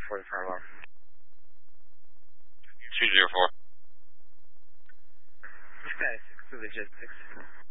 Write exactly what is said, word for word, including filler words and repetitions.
for the fire alarm. two zero four. Sky six to logistics.